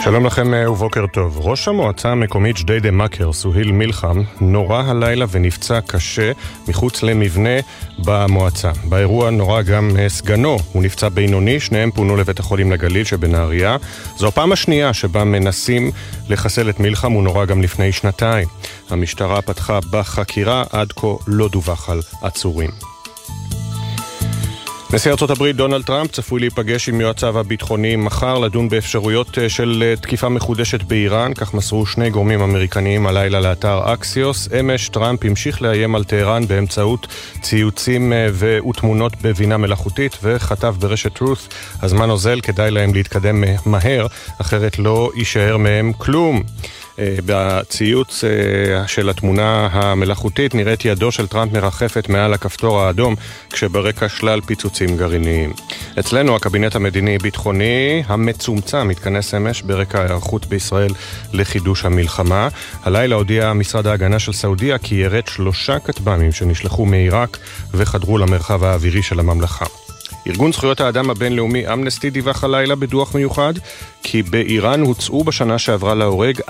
שלום לכם ובוקר טוב. ראש המועצה המקומית ג'דיידה מכר, סוהיל מלחם, נורה הלילה ונפצע קשה מחוץ למבנה במועצה. באירוע נורה גם סגנו, הוא נפצע בינוני, שניהם פונו לבית החולים לגליל שבנהריה. זו הפעם השנייה שבה מנסים לחסל את מלחם, הוא נורה גם לפני שנתיים. המשטרה פתחה בחקירה, עד כה לא דווח על עצורים. נשיא ארצות הברית דונלד טראמפ צפוי להיפגש עם יועציו הביטחוניים מחר לדון באפשרויות של תקיפה מחודשת באיראן, כך מסרו שני גורמים אמריקניים הלילה לאתר אקסיוס. אמש טראמפ המשיך לאיים על טהרן באמצעות ציוצים ותמונות בבינה מלאכותית וכתב ברשת טרוס, הזמן אוזל, כדאי להם להתקדם מהר, אחרת לא יישאר מהם כלום. בציוץ של התמונה המלאכותית נראית ידו של טראמפ מרחפת מעל הכפתור האדום, כשברקע שלל פיצוצים גרעיניים. אצלנו הקבינט המדיני-ביטחוני המצומצם מתכנס אמש ברקע ההיערכות בישראל לחידוש המלחמה. הלילה הודיע משרד ההגנה של סעודיה כי ירד 3 כטב"מים שנשלחו מעיראק וחדרו למרחב האווירי של הממלכה. ארגון זכויות האדם הבינלאומי אמנסטי דיווח הלילה בדוח מיוחד כי באיראן הוצאו בשנה שעברה להורג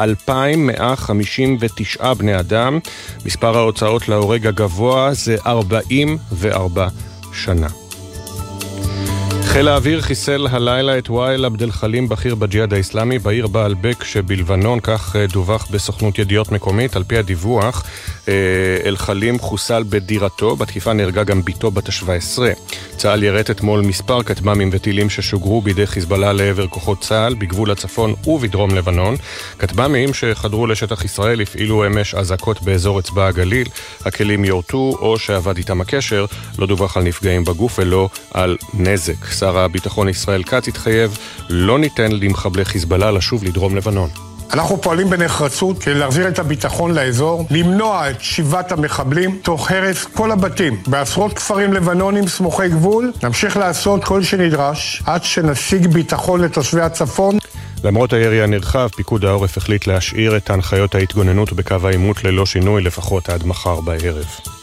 2,159 בני אדם. מספר ההוצאות להורג הגבוה זה 44 שנה. חיל האוויר חיסל הלילה את ואיל עבד אל-חלים, בכיר בג'יהאד האסלאמי בעיר בעלבק שבלבנון, כך דווח בסוכנות ידיעות מקומית. על פי הדיווח, אל-חלים חוסל בדירתו, בתקיפה נהרגה גם ביתו בת 17. צה"ל ירט אתמול מספר כטב"מים וטילים ששוגרו בידי חיזבאללה לעבר כוחות צה"ל בגבול הצפון ובדרום לבנון. כטב"מים שחדרו לשטח ישראל הפעילו אמש אזעקות באזור אצבע הגליל. הכלים יורטו או שעבד איתם הקשר, לא דווח על נפגעים בגוף ולא על נזק. שר הביטחון ישראל כץ התחייב לא ניתן למחבלי חיזבאללה לשוב לדרום לבנון. אנחנו פועלים בנחרצות כדי להחזיר את הביטחון לאזור, למנוע את שיבת המחבלים תוך הרס כל הבתים בעשרות כפרים לבנונים סמוכי גבול. נמשיך לעשות כל שנדרש עד שנשיג ביטחון לתושבי הצפון. למרות הירי הנרחב, פיקוד העורף החליט להשאיר את הנחיות ההתגוננות בקו העימות ללא שינוי, לפחות עד מחר בערב.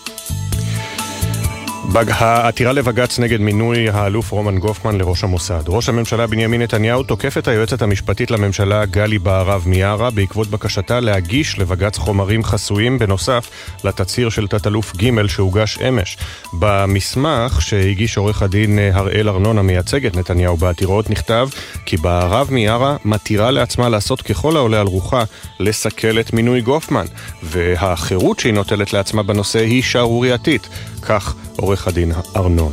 העתירה לבג"ץ נגד מינוי האלוף רומן גופמן לראש המוסד. ראש הממשלה בנימין נתניהו תוקף את היועצת המשפטית לממשלה גלי בהרב מיארה בעקבות בקשתה להגיש לבג"ץ חומרים חסויים בנוסף לתצהיר של תת-אלוף ג' שהוגש אמש. במסמך שהגיש עורך הדין הראל ארנון המייצג את נתניהו בעתירות נכתב כי בהרב מיארה מתירה לעצמה לעשות ככל העולה על רוחה לסכל את מינוי גופמן, והחירות שהיא נוטלת לעצמה בנושא היא שערורייתית, כך עורך הדין ארנון.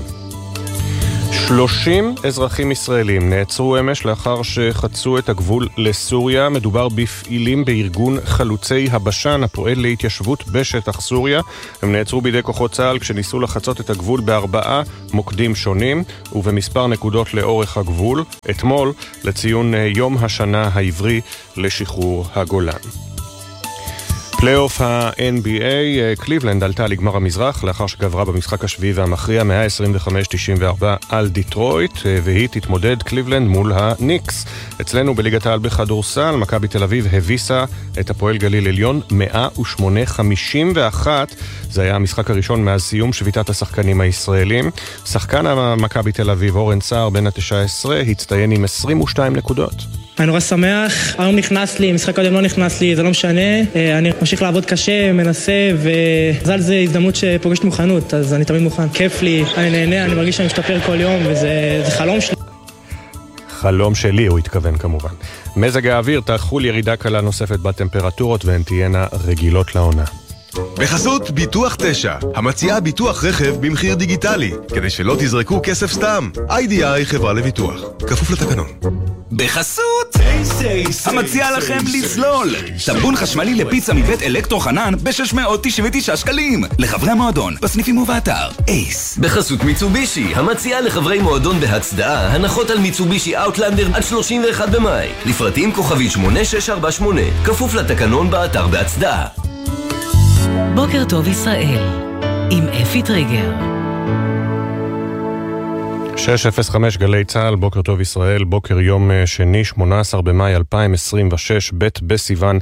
30 אזרחים ישראלים נעצרו אמש לאחר שחצו את הגבול לסוריה. מדובר בפעילים בארגון חלוצי הבשן הפועל להתיישבות בשטח סוריה. הם נעצרו בידי כוחות צה"ל כשניסו לחצות את הגבול ב4 מוקדים שונים ובמספר נקודות לאורך הגבול, אתמול לציון יום השנה העברי לשחרור הגולן. פלייאוף ה-NBA, קליבלנד עלתה לגמר המזרח לאחר שגברה במשחק השביעי והמכריע 125-94 על דיטרויט, והיא תתמודד קליבלנד מול הניקס. אצלנו בליגת העל בכדורסל, מכבי תל אביב הביסה את הפועל גליל עליון 108-51. זה היה המשחק הראשון מאז סיום שביתת השחקנים הישראלים. שחקן מכבי תל אביב אורן סער בן ה-19 הצטיין עם 22 נקודות. אני נורא שמח, היום נכנס לי, משחק קודם לא נכנס לי, זה לא משנה, אני ממשיך לעבוד קשה, מנסה, ומזל זה הזדמנות שפוגשת מוכנות, אז אני תמיד מוכן. כיף לי, אני נהנה, אני מרגיש שאני משתפר כל יום, וזה חלום שלי. חלום שלי, הוא התכוון כמובן. מזג האוויר תחול ירידה קלה נוספת בטמפרטורות, והן תהיינה רגילות לעונה. בחסות ביטוח 9, המציעה ביטוח רכב במחיר דיגיטלי, כדי שלא תזרקו כסף סתם. IDI חברה לביטוח, כפוף לתקנון. בחסות המציעה לכם לזלול טמבון חשמלי לפיצה מבית אלקטרו חנן ב-699 שקלים לחברי המועדון בסניפים ובאתר אייס. בחסות מיצובישי, המציעה לחברי מועדון בהצדעה הנחות על מיצובישי אאוטלנדר עד 31 במאי, לפרטים כוכבית 8648, כפוף לתקנון באתר בהצדעה. בוקר טוב ישראל עם אפי טריגר. 6:05 גלי צהל, בוקר טוב ישראל, בוקר יום שני, 18 במאי 2026, ב' בסיוון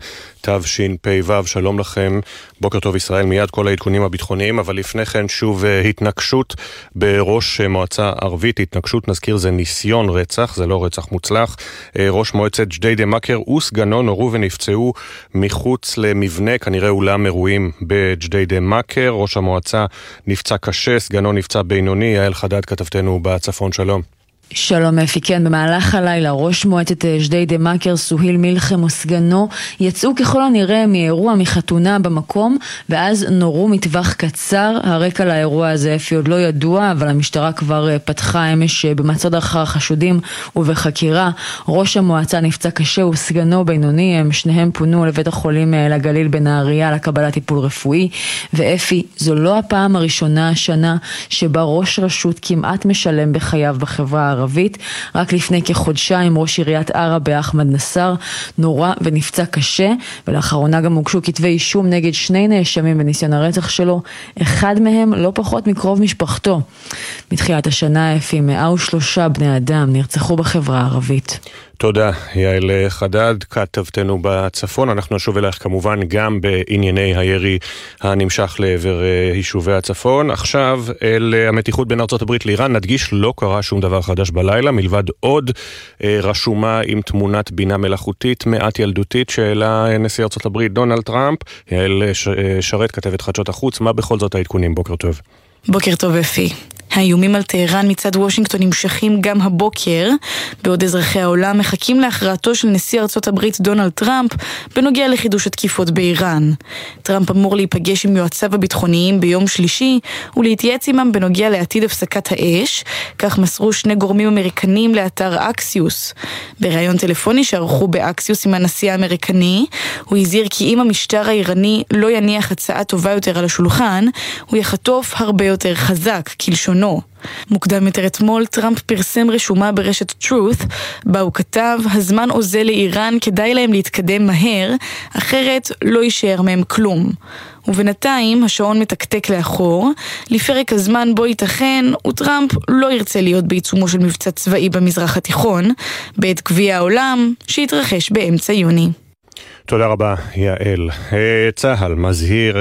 תשפ"ו. שלום לכם, בוקר טוב ישראל, מיד כל העדכונים הביטחוניים, אבל לפני כן שוב התנגשות בראש מועצה ערבית. התנגשות, נזכיר, זה ניסיון רצח, זה לא רצח מוצלח. ראש מועצת ג'דיידה מכר וסגנו נורו ונפצעו מחוץ למבנה, כנראה אולם אירועים בג'דיידה מכר. ראש המועצה נפצע קשה, סגנו נפצע בינוני. יעל חדד, כתבתנו בצפון, שלום. שלום אפי, כן, במהלך הלילה ראש מועצת ג'דיידה מכר סוהיל מלחם וסגנו יצאו ככל הנראה מאירוע מחתונה במקום, ואז נורו מטווח קצר. הרקע לאירוע הזה אפי עוד לא ידוע, אבל המשטרה כבר פתחה אמש במצוד אחר חשודים ובחקירה. ראש המועצה נפצע קשה וסגנו בינוני, הם שניהם פונו לבית החולים לגליל בנהריה לקבלת טיפול רפואי. ואפי, זו לא הפעם הראשונה השנה שבה ראש רשות כמעט משלם בחייו בחברה הערבית. רק לפני כחודשיים ראש עיריית עראבה אחמד נסר נורא ונפצע קשה, ולאחרונה גם הוגשו כתבי אישום נגד 2 נאשמים בניסיון הרצח שלו, אחד מהם לא פחות מקרוב משפחתו. מתחילת השנה אפי 103 בני אדם נרצחו בחברה הערבית. תודה, יעל חדד, כתבתנו בצפון. אנחנו נשוב אלייך כמובן גם בענייני הירי הנמשך לעבר יישובי הצפון. עכשיו אל המתיחות בין ארצות הברית לאיראן. נדגיש, לא קרה שום דבר חדש בלילה, מלבד עוד רשומה עם תמונת בינה מלאכותית מעט ילדותית שהעלה נשיא ארצות הברית דונלד טראמפ. יעל שרת, כתבת חדשות החוץ, מה בכל זאת העדכונים? בוקר טוב. בוקר טוב אפי. האיומים על טהרן מצד וושינגטון נמשכים גם הבוקר, בעוד אזרחי העולם מחכים להכרעתו של נשיא ארצות הברית דונלד טראמפ בנוגע לחידוש התקיפות באיראן. טראמפ אמור להיפגש עם יועציו הביטחוניים ביום שלישי ולהתייעץ עמם בנוגע לעתיד הפסקת האש, כך מסרו 2 גורמים אמריקנים לאתר אקסיוס. בראיון טלפוני שערכו באקסיוס עם הנשיא האמריקני, הוא הזהיר כי אם המשטר האיראני לא יניח הצעה טובה יותר על השולחן, הוא יחטוף הרבה יותר חזק, כלשונו. מוקדם יותר אתמול טראמפ פרסם רשומה ברשת Truth, בה הוא כתב, הזמן עוזר לאיראן, כדאי להם להתקדם מהר, אחרת לא יישאר מהם כלום. ובינתיים השעון מתקתק לאחור, לפרק הזמן בו ייתכן וטראמפ לא ירצה להיות בעיצומו של מבצע צבאי במזרח התיכון, בעת גביע העולם שהתרחש באמצע יוני. תודה רבה, יעל. צהל מזהיר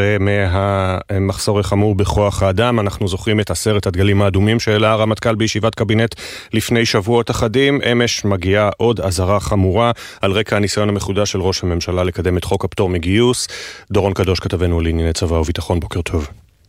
מהמחסור החמור בכוח האדם. אנחנו זוכרים את 10 הדגלים האדומים שהעלה הרמטכ"ל בישיבת קבינט לפני שבועות אחדים. אמש מגיעה עוד אזהרה חמורה על רקע הניסיון המחודש של ראש הממשלה לקדם את חוק הפטור מגיוס. דורון קדוש, כתבנו לענייני צבא וביטחון, בוקר טוב.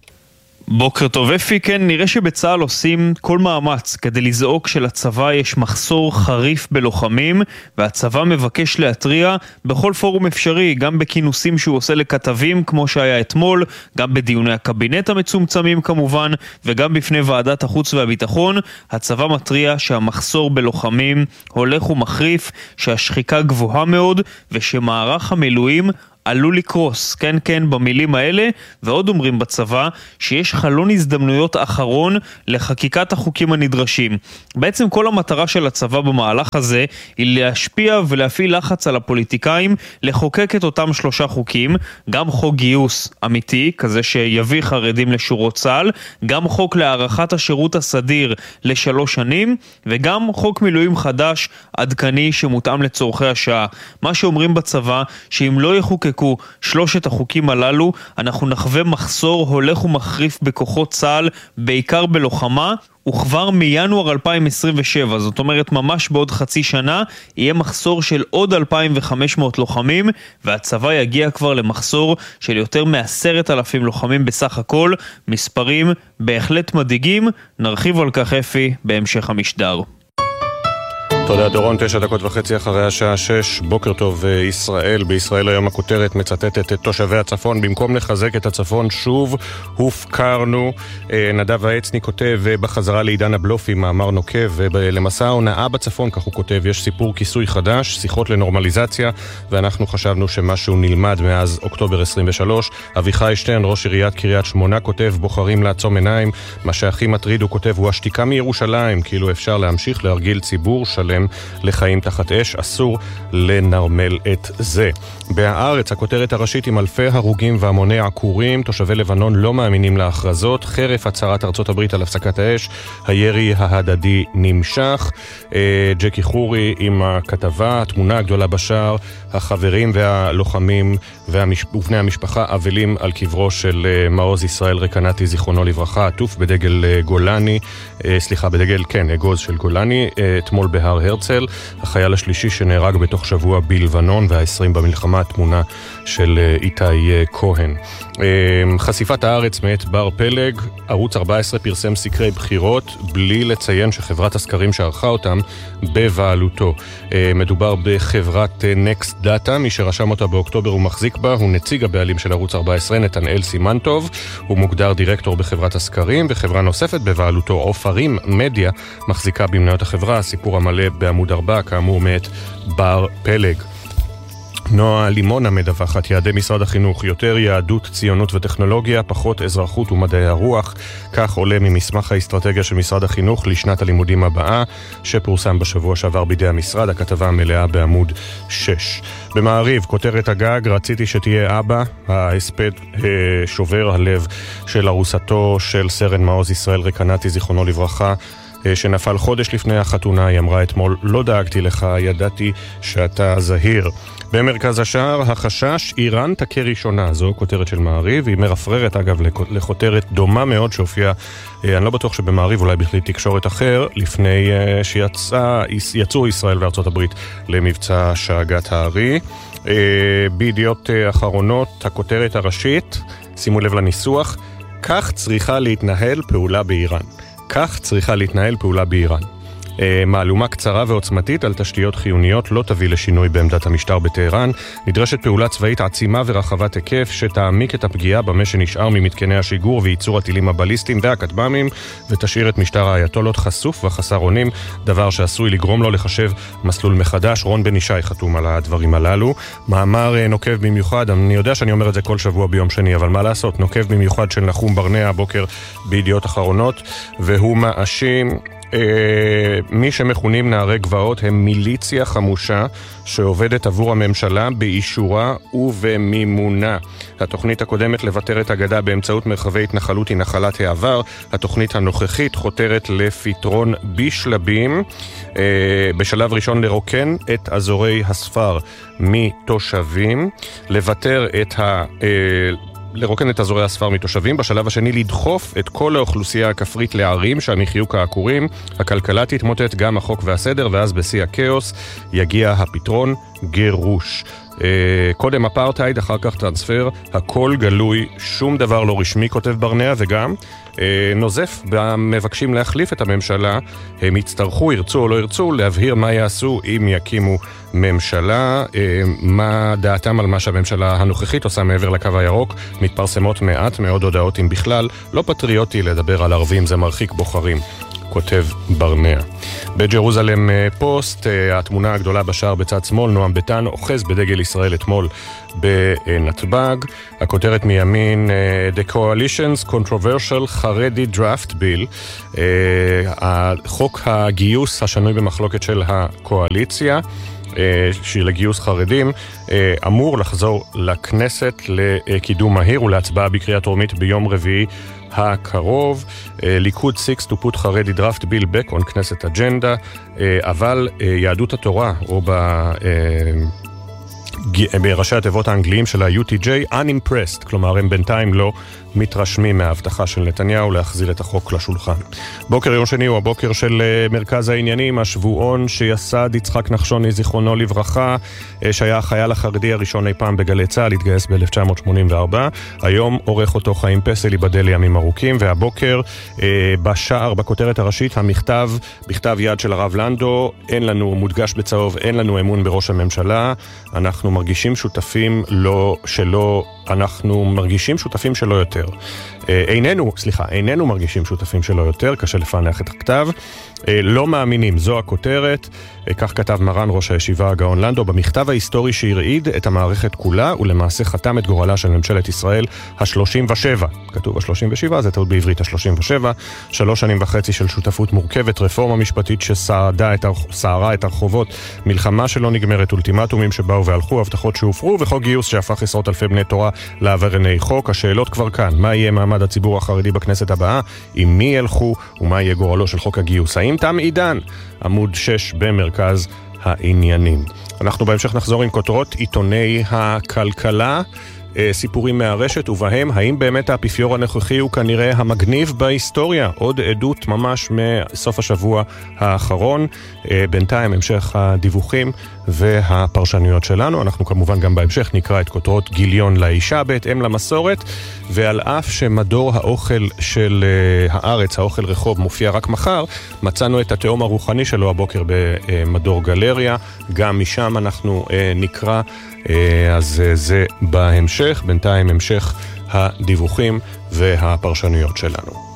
בוקר טוב אפי, כן, נראה שבצה"ל עושים כל מאמץ כדי לזעוק שלצבא יש מחסור חריף בלוחמים, והצבא מבקש להטריע בכל פורום אפשרי, גם בכינוסים שהוא עושה לכתבים כמו שהיה אתמול, גם בדיוני הקבינט המצומצמים כמובן, וגם בפני ועדת החוץ והביטחון. הצבא מטריע שהמחסור בלוחמים הולך ומחריף, שהשחיקה גבוהה מאוד, ושמערך המילואים עלול לקרוס. כן, כן, במילים האלה. ועוד אומרים בצבא שיש חלון הזדמנויות אחרון לחקיקת החוקים הנדרשים. בעצם כל המטרה של הצבא במהלך הזה היא להשפיע ולהפעיל לחץ על הפוליטיקאים לחוקק את אותם 3 חוקים, גם חוק גיוס אמיתי, כזה שיביא חרדים לשורות צה"ל, גם חוק להארכת השירות הסדיר ל3 שנים, וגם חוק מילואים חדש עדכני שמותאם לצורכי השעה. מה שאומרים בצבא, שאם לא יחוקקו 3 החוקים הללו, אנחנו נחווה מחסור הולך ומחריף בכוחות צה"ל, בעיקר בלוחמה, וכבר מינואר 2027, זאת אומרת ממש בעוד חצי שנה, יהיה מחסור של עוד 2,500 לוחמים, והצבא יגיע כבר למחסור של יותר מ10,000 לוחמים בסך הכל. מספרים בהחלט מדאיגים. נרחיב על כך אפי בהמשך המשדר. תודה דורון, 9:30 אחרי השעה 6. בוקר טוב ישראל. בישראל היום הכותרת מצטטת את תושבי הצפון. במקום לחזק את הצפון שוב הופקרנו. נדב העצני כותב בחזרה לעידן הבלופי, מאמר נוקב למסע ההונאה בצפון, כך הוא כותב, יש סיפור כיסוי חדש, שיחות לנורמליזציה, ואנחנו חשבנו שמשהו נלמד מאז אוקטובר 23. אביחי שטרן, ראש עיריית קריית שמונה, כותב בוחרים לעצום עיניים, מה שהכי מטריד, הוא כותב, הוא השתיקה מירושלים, כאילו אפשר להמשיך להרגיל ציבור שלם שלהם לחיים תחת אש. אסור לנרמל את זה. בהארץ, הכותרת הראשית עם אלפי הרוגים והמוני עקורים. תושבי לבנון לא מאמינים להכרזות. חרף הצהרת ארצות הברית על הפסקת האש, הירי ההדדי נמשך. ג'קי חורי עם הכתבה, התמונה הגדולה בשער, החברים והלוחמים ובני המשפחה אבלים על קברו של מעוז ישראל רקנתי זיכרונו לברכה, עטוף בדגל גולני, בדגל אגוז של גולני, אתמול בהר הרצל. החייל השלישי שנהרג בתוך שבוע בלבנון, וה-20 במלחמה, תמונה של איתי כהן. חשיפת הארץ מאת בר פלג. ערוץ 14 פרסם סקרי בחירות בלי לציין שחברת הסקרים שערכה אותם בבעלותו. מדובר בחברת נקסט דאטה, מי שרשם אותה באוקטובר ומחזיק בה הוא נציג הבעלים של ערוץ 14, נתנאל סימנטוב. הוא מוגדר דירקטור בחברת הסקרים, וחברה נוספת בבעלותו, עופרים מדיה, מחזיקה במניות החברה. הסיפור המלא בעמוד 4, כאמור מאת בר פלג. נועה לימונה מדווחת, יעדי משרד החינוך, יותר יהדות, ציונות וטכנולוגיה, פחות אזרחות ומדעי הרוח. כך עולה ממסמך האסטרטגיה של משרד החינוך לשנת הלימודים הבאה, שפורסם בשבוע שעבר בידי המשרד. הכתבה המלאה בעמוד 6. במעריב, כותרת הגג, רציתי שתהיה אבא. ההספד שובר הלב של ארוסתו של סרן מעוז ישראל רקנתי זיכרונו לברכה, שנפל חודש לפני החתונה. היא אמרה אתמול, לא דאגתי לך, ידעתי שאתה זהיר. במרכז השער, החשש, איראן תכה ראשונה. זו כותרת של מעריב, היא מרפררת אגב לכותרת דומה מאוד שהופיעה, אני לא בטוח שבמעריב, אולי בכלי תקשורת אחר, לפני שיצאו ישראל וארצות הברית למבצע שאגת הארי. בידיעות אחרונות, הכותרת הראשית, שימו לב לניסוח, כך צריכה להתנהל פעולה באיראן. כך צריכה להתנהל פעולה באיראן. מהלומה קצרה ועוצמתית על תשתיות חיוניות לא תביא לשינוי בעמדת המשטר בטהרן. נדרשת פעולה צבאית עצימה ורחבת היקף שתעמיק את הפגיעה במה שנשאר ממתקני השיגור וייצור הטילים הבליסטיים והכטב"מים, ותשאיר את משטר האייתולות חשוף וחסר אונים, דבר שעשוי לגרום לו לחשב מסלול מחדש. רון בן ישי חתום על הדברים הללו. מאמר נוקב במיוחד, אני יודע שאני אומר את זה כל שבוע ביום שני, אבל מה לעשות, נוקב במיוחד של נחום ברנע הבוקר בידיעות אחרונות, והוא מאשים מי שמכונים נערי גבעות הם מיליציה חמושה שעובדת עבור הממשלה באישורה ובמימונה. התוכנית הקודמת לבטר את הגדה באמצעות מרחבי התנחלות היא נחלת העבר. התוכנית הנוכחית חותרת לפתרון בשלבים. בשלב ראשון לרוקן את אזורי הספר מתושבים, לרוקן את אזורי הספר מתושבים. בשלב השני לדחוף את כל האוכלוסייה הכפרית לערים שם יחיו כעקורים. הכלכלה תתמוטט, גם החוק והסדר, ואז בשיא הכאוס יגיע הפתרון, גירוש. קודם אפרטהייד, אחר כך טרנספר, הכל גלוי, שום דבר לא רשמי, כותב ברנע, וגם נוזף במבקשים להחליף את הממשלה. הם יצטרכו, ירצו או לא ירצו, להבהיר מה יעשו אם יקימו ממשלה, מה דעתם על מה שהממשלה הנוכחית עושה מעבר לקו הירוק. מתפרסמות מעט מאוד הודעות, אם בכלל. לא פטריוטי לדבר על ערבים, זה מרחיק בוחרים, כותב ברנע. בג'רוזלם פוסט, התמונה הגדולה בשער בצד שמאל, נועם ביטן אוחז בדגל ישראל אתמול בנתב"ג. הכותרת מימין, The Coalition's Controversial חרדי Draft Bill, חוק הגיוס השנוי במחלוקת של הקואליציה, שלגיוס חרדים, אמור לחזור לכנסת לקידום מהיר ולהצבעה בקריאה טרומית ביום רביעי הקרוב. ליכוד 6 to put חרדי draft bill back on כנסת אג'נדה, אבל יהדות התורה, או בראשי התיבות האנגליים של ה-UTJ, unimpressed, כלומר הם בינתיים לא מתרשמים מההבטחה של נתניהו להחזיר את החוק לשולחן. בוקר יום שני הוא הבוקר של מרכז העניינים, השבועון שיסד יצחק נחשוני זיכרונו לברכה, שהיה החייל החרדי הראשון אי פעם בגלי צה"ל, התגייס ב-1984. היום עורך אותו חיים פסל, ייבדל לימים ארוכים, והבוקר בשער, בכותרת הראשית, המכתב, בכתב יד של הרב לנדו, אין לנו, מודגש בצהוב, אין לנו אמון בראש הממשלה, אנחנו מרגישים שותפים שלא, אנחנו מרגישים שותפים שלא יותר. איננו מרגישים שותפים שלו יותר, קשה לפענח את הכתב. לא מאמינים, זו הכותרת. כך כתב מרן ראש הישיבה הגאון לנדו במכתב ההיסטורי שהרעיד את המערכת כולה ולמעשה חתם את גורלה של ממשלת ישראל ה-37. כתוב ה-37, זה טעות בעברית, ה-37. 3 שנים וחצי של שותפות מורכבת, רפורמה משפטית שסערה את הרחובות, מלחמה שלא נגמרת, אולטימטומים שבאו והלכו, הבטחות שהופרו וחוק גיוס שהפך עשרות אלפי בני תורה לעברייני חוק. השאלות כבר כאן, מה יהיה מעמד הציבור החרדי בכנסת הבאה, עם מי ילכו ומה יהיה גורלו של חוק הגיוס, האם תם עידן? עמוד 6 במרכז העניינים. אנחנו בהמשך נחזור עם כותרות עיתוני הכלכלה, סיפורים מהרשת, ובהם האם באמת האפיפיור הנוכחי הוא כנראה המגניב בהיסטוריה. עוד עדות ממש מסוף השבוע האחרון. בינתיים המשך הדיווחים והפרשנויות שלנו. אנחנו כמובן גם בהמשך נקרא את כותרות גיליון לאישה בהתאם למסורת, ועל אף שמדור האוכל של הארץ, האוכל רחוב, מופיע רק מחר, מצאנו את התאום הרוחני שלו הבוקר במדור גלריה, גם משם אנחנו נקרא, אז זה בהמשך. בינתיים המשך הדיווחים והפרשנויות שלנו.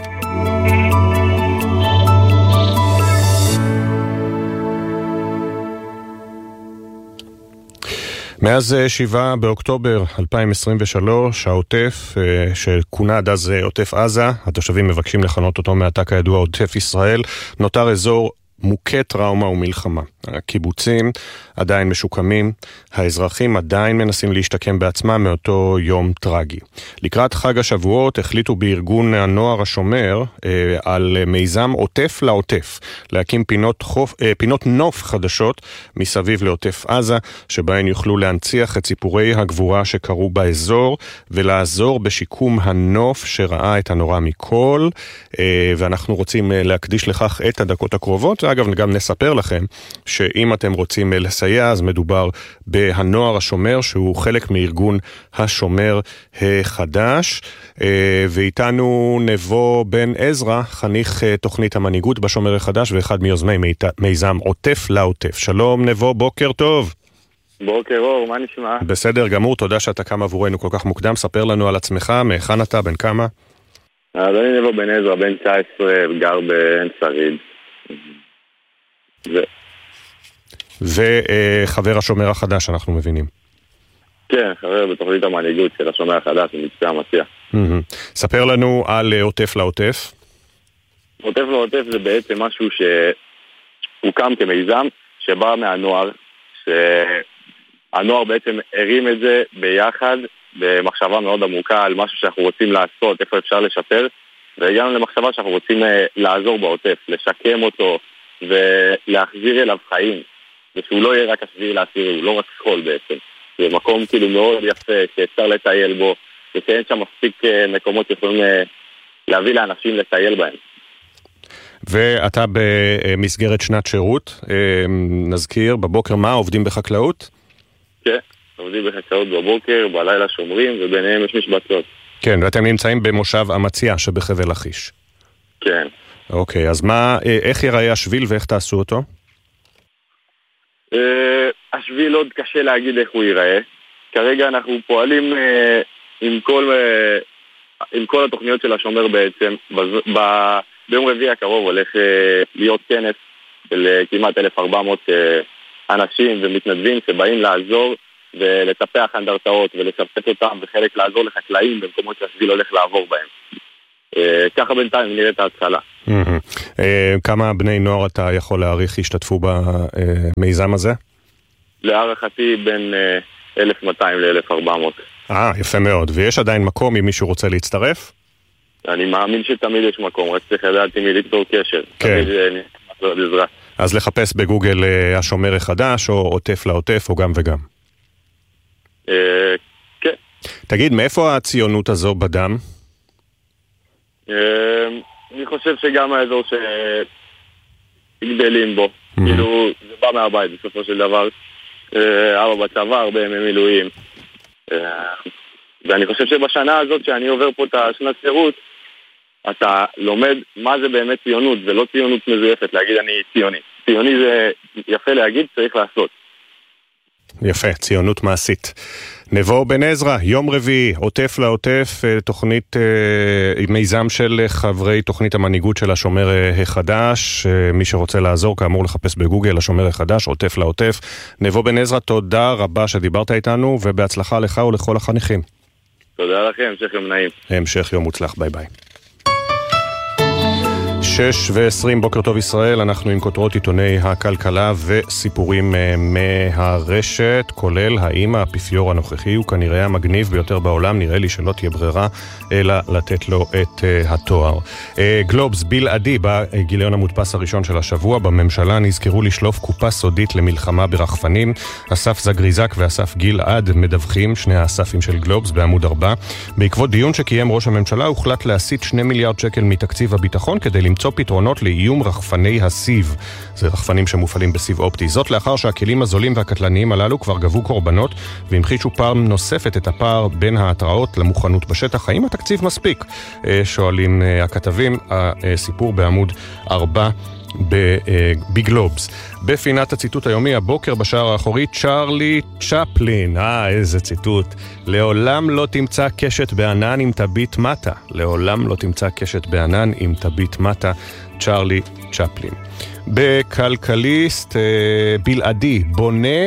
מאז 7 באוקטובר 2023, העוטף, שכונה עד אז עוטף עזה, התושבים מבקשים לכנות אותו מעתה כידוע עוטף ישראל, נותר אזור מוכה טראומה ומלחמה. הקיבוצים עדיין משוקמים, האזרחים עדיין מנסים להשתקם בעצמם מאותו יום טרגי. לקראת חג השבועות החליטו בארגון הנוער השומר על מיזם עוטף לעוטף, להקים פינות נוף חדשות מסביב לעוטף עזה, שבהן יוכלו להנציח את סיפורי הגבורה שקרו באזור, ולעזור בשיקום הנוף שראה את הנורא מכל, ואנחנו רוצים להקדיש לכך את הדקות הקרובות. אגב, גם נספר לכם שאם אתם רוצים לסייע, אז מדובר בהנוער השומר, שהוא חלק מארגון השומר החדש, ואיתנו נבו בן עזרא, חניך תוכנית המנהיגות בשומר החדש, ואחד מיוזמי מיזם עוטף לעוטף. שלום נבו, בוקר טוב. בוקר אור, מה נשמע? בסדר גמור, תודה שאתה קם עבורנו כל כך מוקדם. ספר לנו על עצמך, מהיכן אתה, בן כמה? אז אני נבו בן עזרא, בן 19, גר בעין שריד. וחבר השומר החדש, אנחנו מבינים. כן, חבר בתוכנית המנהיגות של השומר החדש, במצפה המציע. ספר לנו על עוטף לעוטף. עוטף לעוטף זה בעצם משהו שהוקם כמיזם שבא מהנוער, שהנוער בעצם הרים את זה ביחד, במחשבה מאוד עמוקה על משהו שאנחנו רוצים לעשות, איפה אפשר לשפר, והגענו למחשבה שאנחנו רוצים לעזור בעוטף, לשקם אותו ולהחזיר אליו חיים, ושהוא לא יהיה רק השביעי לעשירי, הוא לא רק סחול בעצם. זה מקום כאילו מאוד יפה שאפשר לטייל בו, ושאין שם מספיק מקומות שיכולים להביא לאנשים לטייל בהם. ואתה במסגרת שנת שירות, נזכיר, בבוקר מה, עובדים בחקלאות? כן, עובדים בחקלאות בבוקר, בלילה שומרים, וביניהם יש משבצות. כן, ואתם נמצאים במושב המציע שבחבל לכיש. כן. אוקיי, אז איך ייראה השביל ואיך תעשו אותו? השביל עוד קשה להגיד איך הוא ייראה. כרגע אנחנו פועלים עם כל התוכניות של השומר בעצם. ביום רביעי הקרוב הולך להיות כנס של כמעט 1,400 אנשים ומתנדבים שבאים לעזור ולטפח אנדרטאות ולשפט אותם, וחלק לעזור לחקלאים במקומות שהשביל הולך לעבור בהם. ככה בינתיים נראה את ההתחלה. כמה בני נוער אתה יכול להעריך השתתפו במיזם הזה? להערכתי בין 1,200 ל-1,400. יפה מאוד. ויש עדיין מקום אם מישהו רוצה להצטרף? אני מאמין שתמיד יש מקום, רק צריך לדעת עם מי ליצור קשר. כן. תמיד נשמח לעזרה. אז לחפש בגוגל השומר החדש, או עוטף לעוטף, או גם וגם. כן. תגיד, מאיפה הציונות הזו בדם? אני חושב שגם האזור שגדלים בו, כאילו זה בא מהבית בסופו של דבר. אבא בצבא, הרבה ימי מילואים, ואני חושב שבשנה הזאת שאני עובר פה את השנת שירות, אתה לומד מה זה באמת ציונות, ולא ציונות מזויפת להגיד אני ציוני. ציוני זה יפה להגיד, צריך לעשות. יפה, ציונות מעשית. נבו בן עזרא, יום רביעי, עוטף לעוטף, תוכנית, מיזם של חברי תוכנית המנהיגות של השומר החדש. מי שרוצה לעזור, כאמור לחפש בגוגל, השומר החדש, עוטף לעוטף. נבו בן עזרא, תודה רבה שדיברת איתנו, ובהצלחה לך ולכל החניכים. תודה לכם, המשך יום נעים. המשך יום מוצלח, ביי ביי. 6:20, בוקר טוב ישראל, אנחנו עם כותרות עיתוני הכלכלה וסיפורים מהרשת, כולל האם האפיפיור הנוכחי הוא כנראה המגניב ביותר בעולם, נראה לי שלא תהיה ברירה אלא לתת לו את התואר. גלובס בלעדי בגיליון המודפס הראשון של השבוע, בממשלה נזכרו לשלוף קופה סודית למלחמה ברחפנים. אסף זגריזק ואסף גלעד מדווחים, שני האספים של גלובס בעמוד 4. בעקבות דיון שקיים ראש הממשלה הוחלט להסיט 2 מיליארד שקל מתקציב הביטחון כדי למצוא פתרונות לאיום רחפני הסיב. זה רחפנים שמופעלים בסיב אופטי. זאת לאחר שהכלים הזולים והקטלניים הללו כבר גבו קורבנות והמחישו פעם נוספת את הפער בין ההתראות למוכנות בשטח. האם התקציב מספיק? שואלים הכתבים. הסיפור בעמוד 4 בגלובס. בפינת הציטוט היומי, הבוקר בשער האחורי, צ'רלי צ'פלין. איזה ציטוט. לעולם לא תמצא קשת בענן אם תביט מטה. לעולם לא תמצא קשת בענן אם תביט מטה. צ'רלי צ'פלין. בכלכליסט בלעדי בונה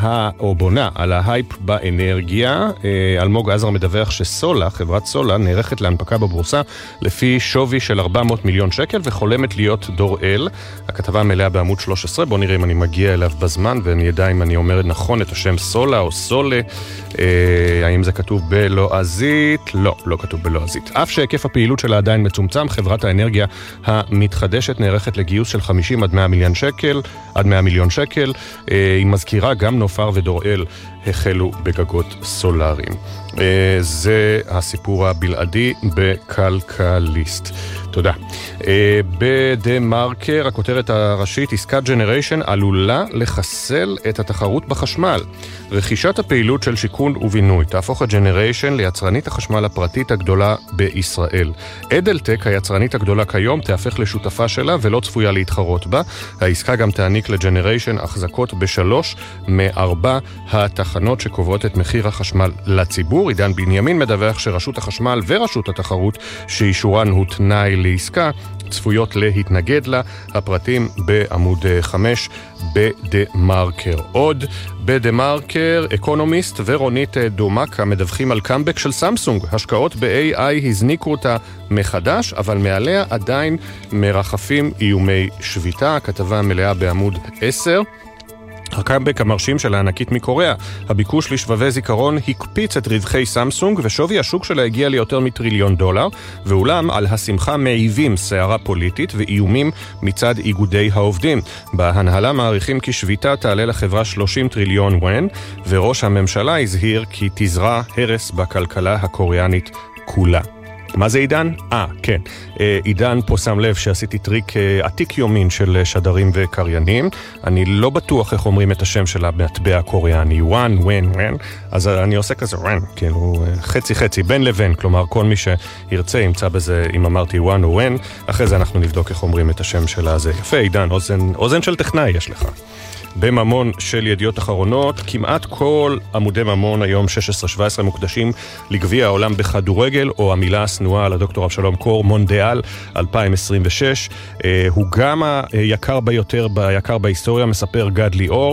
על ההייפ באנרגיה. אלמוג עזר מדווח שסולה, חברת סולה, נערכת להנפקה בבורסה לפי שווי של 400 מיליון שקל וחולמת להיות דור אל. הכתבה מלאה בעמוד 13, בוא נראה אם אני מגיע אליו בזמן ואני ידע אם אני אומר נכון את השם סולה או סולה. האם זה כתוב בלועזית? לא, לא כתוב בלועזית. אף שהיקף הפעילות שלה עדיין מצומצם, חברת האנרגיה המתחדשת נערכת לגיוס של 50 עד 100 מיליון שקל. היא מזכירה גם נופר ודוראל החלו בגגות סולאריים. זה הסיפור הבלעדי בכלכליסט. תודה. בדה מרקר, הכותרת הראשית, עסקת ג'נריישן עלולה לחסל את התחרות בחשמל. רכישת הפעילות של שיכון ובינוי תהפוך את ג'נריישן ליצרנית החשמל הפרטית הגדולה בישראל. אדלטק, היצרנית הגדולה כיום, תהפך לשותפה שלה ולא צפויה להתחרות בה. העסקה גם תעניק לג'נריישן החזקות ב3 מ4 התחנות שקובעות את מחיר החשמל לציבור. עידן בנימין מדווח שרשות החשמל ורשות התחרות שאישורן הוא תנאי לעסקה צפויות להתנגד לה. הפרטים בעמוד 5 בדה מרקר. עוד בדה מרקר, אקונומיסט ורונית דומק המדווחים על קאמבק של סמסונג. השקעות ב-AI הזניקו אותה מחדש, אבל מעליה עדיין מרחפים איומי שביתה. הכתבה מלאה בעמוד 10. הקאמבק המרשים של הענקית מקוריאה. הביקוש לשבבי זיכרון הקפיץ את רווחי סמסונג ושווי השוק שלה הגיע ליותר מטריליון דולר, ואולם על השמחה מעיבים סערה פוליטית ואיומים מצד איגודי העובדים. בהנהלה מעריכים כי שביתה תעלה לחברה 30 טריליון וון, וראש הממשלה הזהיר כי תזרע הרס בכלכלה הקוריאנית כולה. מה זה עידן? כן. עידן פה שם לב שעשיתי טריק עתיק יומין של שדרים וקריינים. אני לא בטוח איך אומרים את השם של המטבע הקוריאני. וואן, ון. אז אני עושה כזה וואן, כאילו חצי, בין לבין. כלומר, כל מי שירצה ימצא בזה, אם אמרתי וואן או ון, אחרי זה אנחנו נבדוק איך אומרים את השם של הזה. יפה, עידן, אוזן של טכנאי יש לך. בממון של ידיעות אחרונות, כמעט כל עמודי ממון היום 16-17 מוקדשים לגביע העולם בכדורגל, או המילה הסנועה על הדוקטור אבשלום קור, מונדיאל 2026. הוא גם היקר ביותר, היקר בהיסטוריה, מספר גד ליאור,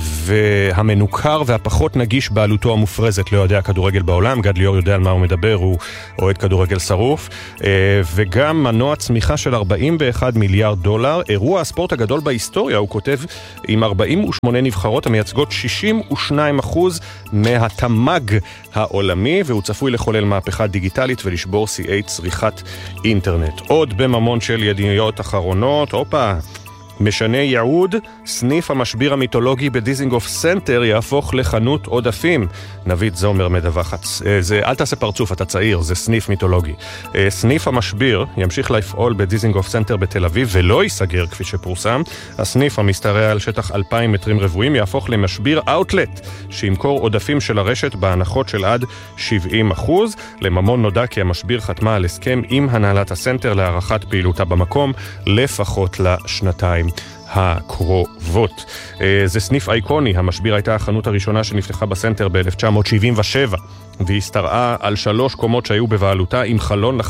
והמנוכר והפחות נגיש בעלותו המופרזת ליועדי הכדורגל בעולם. גד ליאור יודע על מה הוא מדבר, הוא אוהד כדורגל שרוף, וגם מנוע צמיחה של 41 מיליארד דולר, אירוע הספורט הגדול בהיסטוריה, הוא כותב, עם 48 נבחרות המייצגות 62% מהתמ"ג העולמי, והוא צפוי לחולל מהפכה דיגיטלית ולשבור שיאי צריכת אינטרנט. עוד בממון של ידיעות אחרונות, משנה יעוד, סניף המשביר המיתולוגי בדיזינגוף סנטר יהפוך לחנות עודפים. נבית זומר מדווחת. אל תעשה פרצוף, אתה צעיר, זה סניף מיתולוגי. סניף המשביר ימשיך לפעול בדיזינגוף סנטר בתל אביב ולא ייסגר כפי שפורסם. הסניף המשתרע על שטח 2,000 מטרים רבועים יהפוך למשביר אאוטלט שימכור עודפים של הרשת בהנחות של עד 70%. לממון נודע כי המשביר חתמה על הסכם עם הנהלת הסנטר להארכת פעילותה במקום לפחות לשנתיים הקרובות. זה סניף אייקוני, המשביר הייתה החנות הראשונה שנפתחה בסנטר ב-1977, והיא השתרעה על 3 קומות שהיו בבעלותה עם חלון